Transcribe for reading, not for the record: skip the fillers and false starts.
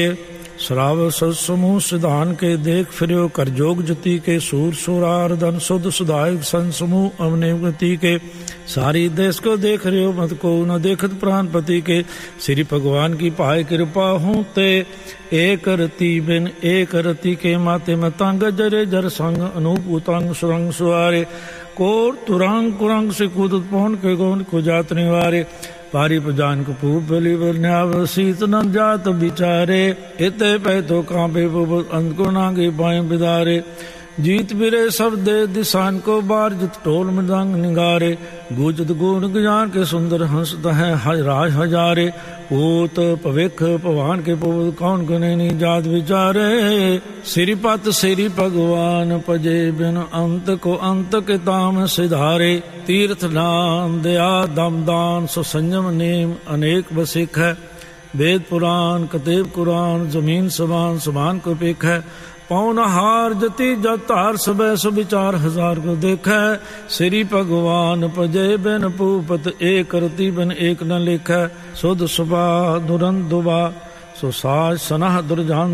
श्राव समूह सिधान के देख फिर्यो कर जोग जति के सूर सुरार धन सुध सुधायक सन समूह अवने गति के सारी देश को देख रहे मत को न देखत प्राणपति के श्री भगवान की पाए कृपा हूँ ते एक रति बिन एक रति के माते मतंग जरे जर संग अनूप उतंग सुरंग सुआरे कोर तुरंग कुरंग से कूदत पहुन के गौन को जात निवारे पारी पजान को पूप बलि बन्याव सीत न जात बिचारे इते पै तो कांपे अंत को नांगे पाए बिदारे जीत बिरे सब दे दिसान को बार जित टोल मृदंग निगारे गुजत गुण ज्ञान के सुंदर हंसत है राज हजारे पूत पविख पवान के पुत कौन गुने नहीं जात विचारे श्रीपत श्री भगवान पजे बिन अंत को अंत के ताम सिधारे तीर्थ नाम दया दम दान सो संयम नेम अनेक बसिक है वेद पुराण कतेब कुरान जमीन समान समान को पेख है पौन हार जति जत हार सब विचार हजार को देखै श्री भगवान पजे बिन पूपत एक रति बिन एक न लिखै सुध सुबा दुरंत दुबा सो साज सनह दुर्जान